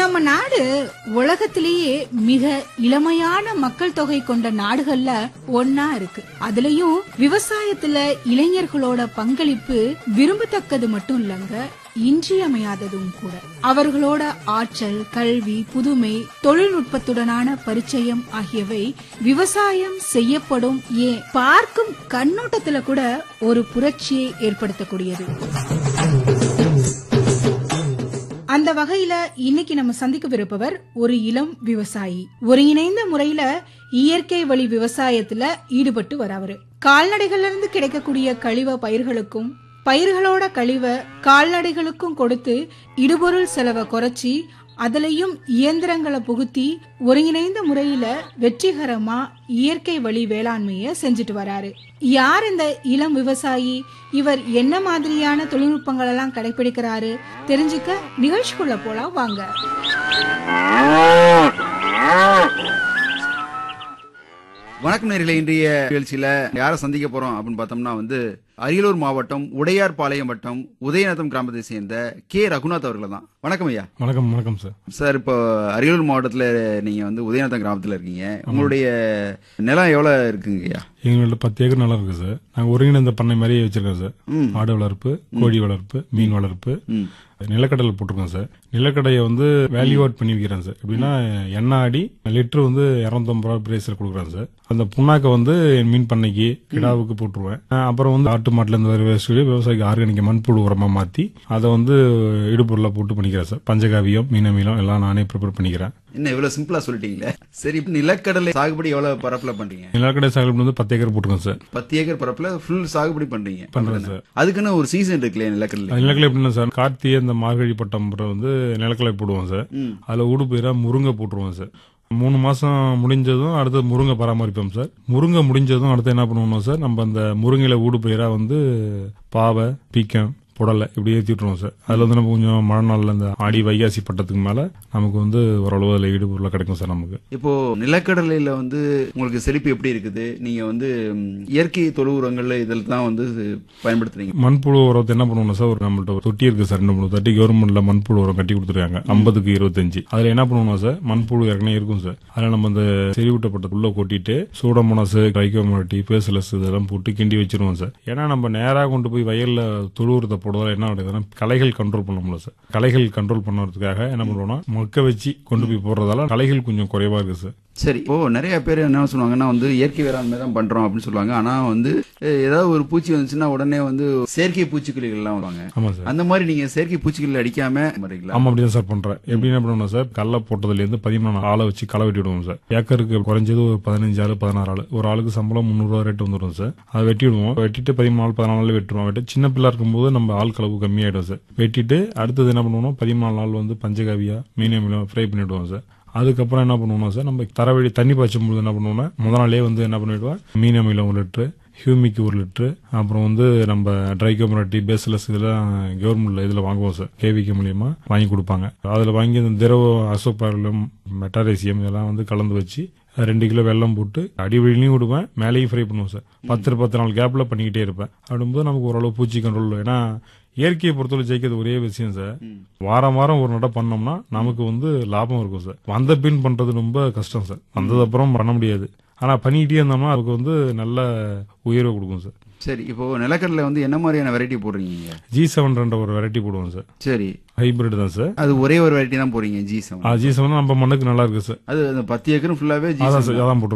நம்ம நாடு உலகத்திலேயே மிக இளமையான மக்கள் தொகை கொண்ட நாடுகள்ல ஒன்னா இருக்கு. அதுலயும் விவசாயத்துல இளைஞர்களோட பங்களிப்பு விரும்பத்தக்கது மட்டும் இல்லங்க, இன்றியமையாததும் கூட. அவர்களோட ஆற்றல், கல்வி, புதுமை, தொழில்நுட்பத்துடனான பரிச்சயம் ஆகியவை விவசாயம் செய்யப்படும் பார்க்கும் கண்ணோட்டத்துல கூட ஒரு புரட்சியை ஏற்படுத்தக்கூடியது. அந்த வகையில இன்னைக்கு நம்ம சந்திக்கவிருப்பவர் ஒரு இளம் விவசாயி. ஒருங்கிணைந்த முறையில இயற்கை வழி விவசாயத்துல ஈடுபட்டு வரவரு. கால்நடைகள்ல இருந்து கிடைக்கக்கூடிய கழிவை பயிர்களுக்கும், பயிர்களோட கழிவை கால்நடைகளுக்கும் கொடுத்து இடுபொருள் செலவை குறைச்சி அதுலயும் இயந்திரங்களை புகுத்தி ஒருங்கிணைந்த முறையில வெற்றிகரமா இயற்கை வழி வேளாண்மைய செஞ்சுட்டு வராரு. யார் இந்த இளம் விவசாயி? இவர் என்ன மாதிரியான தொழில்நுட்பங்கள் எல்லாம் கடைபிடிக்கிறாரு? தெரிஞ்சுக்க நிகழ்ச்சிக்குள்ள போலாம் வாங்க. வணக்கம் நேயர்களே, இன்றைய நிகழ்ச்சியில யாரை சந்திக்க போறோம் அப்படின்னு பார்த்தோம்னா அரியலூர் மாவட்டம் உடையார்பாளையம் வட்டம் உதயநாதம் கிராமத்தை சேர்ந்த கே ரகுநாத் அவர்கள் தான். வணக்கம் ஐயா. வணக்கம். வணக்கம் சார். சார், இப்போ அரியலூர் மாவட்டத்துல நீங்க உதயநாதம் கிராமத்துல இருக்கீங்க. உங்களுடைய நிலம் எவ்வளவு இருக்குங்க ஐயா? எங்களோட 10 ஏக்கர் நிலம் இருக்கு சார். நாங்க ஒருங்கிணைந்த பண்ணை மாதிரி வச்சிருக்கோம் சார். ஆடு வளர்ப்பு, கோழி வளர்ப்பு, மீன் வளர்ப்பு, நிலக்கடலை போட்டிருக்கோம் சார். நிலக்கடையை வேல்யூ ஆட் பண்ணி விற்கிறேன் சார். எப்படின்னா எண்ணெய் ஆடி லிட்டர் 250 ரூபா பிரைஸ்ல கொடுக்குறேன் சார். அந்த புண்ணாக்க மீன் பண்ணைக்கு, கிடாவுக்கு போட்டுருவேன். அப்புறம் ஆட்டு மாட்டுல இருந்து வர வேஸ்ட் விவசாயிக்கு ஆர்கானிக் மண்புழு உரமா மாத்தி அதை இடுபொருளா போட்டு பண்ணிக்கிறேன் சார். பஞ்சகாவியம், மீனமீலம் எல்லாம் நானே ப்ரிப்பேர் பண்ணிக்கிறேன். என்ன இவ்வளவு சிம்பிளா சொல்லிட்டீங்களே. சரி, நிலக்கடலை சாகுபடி எவ்வளவு பரப்புல பண்றீங்க? நிலக்கடலை சாகுபடி 10 ஏக்கர் போட்டுருக்கோம் சார். 10 ஏக்கர் பரப்புல ஃபுல் சாகுபடி பண்றீங்க? பண்றேன் சார். அதுக்குன்னு ஒரு சீசன் இருக்குல்ல நிலக்கடலை? நிலக்கடலை எப்படின்னா சார், கார்த்திகை இந்த மார்கழி பட்டம் நிலக்கடலை போடுவோம் சார். அதுல ஊடுபயிரா முருங்கை போட்டுருவோம் சார். 3 மாசம் முடிஞ்சதும் அடுத்து முருங்கை பராமரிப்போம் சார். முருங்கை முடிஞ்சதும் அடுத்து என்ன பண்ணுவோம் சார், நம்ம அந்த முருங்கையில ஊடுபயிரா பாவை, பீக்கம், புடலை இப்படி ஏற்றி விட்டுருவோம் சார். அதுல நம்ம கொஞ்சம் மழை நாள்ல இந்த ஆடி வைகாசி பட்டத்துக்கு மேல நமக்கு ஓரளவு அதுல ஈடுபொருளா கிடைக்கும் சார். நமக்கு இப்போ நிலக்கடலையில உங்களுக்கு செழிப்பு எப்படி இருக்குது? நீங்க இயற்கை தொழு உரங்கள்ல இதில் தான் பயன்படுத்துறீங்க. மண்புழு உரத்தை என்ன பண்ணுவோம் சார், நம்மள்ட்ட ஒரு தொட்டி இருக்கு சார். 2-3 தொட்டி கவர்மெண்ட்ல மண்புழு உரம் கட்டி கொடுத்துருக்காங்க. 50க்கு 25. அதுல என்ன பண்ணுவோம் சார், மண்புழு ஏற்கனவே இருக்கும் சார். அதுல நம்ம அந்த செறிவூட்டப்பட்ட உள்ள கொட்டிட்டு சூடமோனாஸ், கைக்கோமட்டி, பேசலஸ் இதெல்லாம் போட்டு கிண்டி வச்சிருவோம் சார். ஏன்னா நம்ம நேரா கொண்டு போய் வயல்ல தொழு உரத்தை போடுறதால என்ன ஆகுதுன்னா களைகள் கண்ட்ரோல் பண்ண முடியல சார். களைகள் கண்ட்ரோல் பண்ணுறதுக்காக என்ன பண்ணுவோம்னா மக்க வச்சு கொண்டு போய் போடுறதால களைகள் கொஞ்சம் குறைவா இருக்கு சார். சரி, இப்போ நிறைய பேர் என்ன சொல்லுவாங்கன்னா இயற்கை வேளாண்மை தான் பண்றோம் அப்படின்னு சொல்லுவாங்க. ஆனா ஏதாவது ஒரு பூச்சி வந்துச்சுன்னா உடனே செயற்கை பூச்சிக்கொல்லிகள் எல்லாம் வருவாங்க. ஆமா சார். அந்த மாதிரி நீங்க செயற்கை பூச்சிக்கொல்லி அடிக்காம வரீங்களா? ஆமா, அப்படிதான் சார் பண்றேன். எப்படி என்ன பண்ணுவோம் சார், கல்ல போட்டதுல இருந்து 13 ஆளை வச்சு களை வெட்டி விடுவோம் சார். ஏக்கருக்கு குறைஞ்சது ஒரு 15 ஆள் 16 ஆள். ஒரு ஆளுக்கு சம்பளம் 300 ரூபா ரேட் வந்துடும் சார். அதை வெட்டி விடுவோம். வெட்டிட்டு 14 நாள் வெட்டுவோம். வெட்டி சின்ன பிள்ளை இருக்கும்போது நம்ம ஆள் கலவு கம்மியாயிடும் சார். வெட்டிட்டு அடுத்தது என்ன பண்ணுவோம், 14 நாள் பஞ்சகாவியா, மீனமீலம் ஃப்ரை பண்ணிவிடுவோம் சார். அதுக்கப்புறம் என்ன பண்ணுவோம்னா சார், நம்ம தரவழி தண்ணி பாய்ச்சும் போது என்ன பண்ணுவோம்னா முதல் நாளே என்ன பண்ணிடுவோம், மீனமீலம் 1 லிட்டரு, ஹியூமிக் 1 லிட்டரு, அப்புறம் நம்ம ட்ரைகோமரட்டி, பேசலஸ் இதெல்லாம் கவர்மெண்ட்ல இதுல வாங்குவோம் சார். கேவிக்கு மூலியமா வாங்கி கொடுப்பாங்க. அதுல வாங்கி இந்த திரவ அசோபாரிலம், மெட்டாரேசியம் இதெல்லாம் கலந்து வச்சு 2 கிலோ வெல்லம் போட்டு அடிவெளியும் விடுவேன், மேலேயும் ஃப்ரை பண்ணுவோம் சார். 10 நாள் கேப்ல பண்ணிக்கிட்டே இருப்பேன். அப்படிங்கும்போது நமக்கு ஓரளவு பூச்சி கண்ட்ரோல். ஏன்னா இயற்கையை பொறுத்தவரை ஜெயிக்கிறது ஒரே விஷயம் சார். வாரம் ஒரு நட பண்ணோம்னா நமக்கு லாபம் இருக்கும் சார். வந்த பின் பண்றது ரொம்ப கஷ்டம் சார். வந்தது அப்புறம் பண்ண முடியாது. ஆனா பண்ணிக்கிட்டே இருந்தோம்னா அதுக்கு நல்ல உயர்வை கொடுக்கும் சார். சரி, இப்போ நிலக்கடலை என்ன மாதிரியான வெரைட்டி போடுறீங்க? G7 ஒரு வெரைட்டி போடுவோம் சார். சரி, ஹைபிரிட் தான் சார். அது ஒரே ஒரு வெரைட்டி தான் போறீங்க? G7 நம்ம மண்ணுக்கு நல்லா இருக்கு சார். அது 10 ஏக்கரும் ஃபுல்லாவே அதான் போட்டு